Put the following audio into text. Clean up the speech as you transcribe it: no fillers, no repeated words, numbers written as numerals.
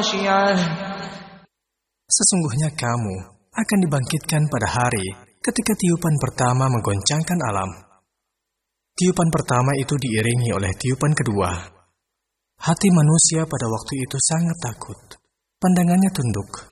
Sesungguhnya kamu akan dibangkitkan pada hari ketika tiupan pertama menggoncangkan alam. Tiupan pertama itu diiringi oleh tiupan kedua. Hati manusia pada waktu itu sangat takut. Pandangannya tunduk,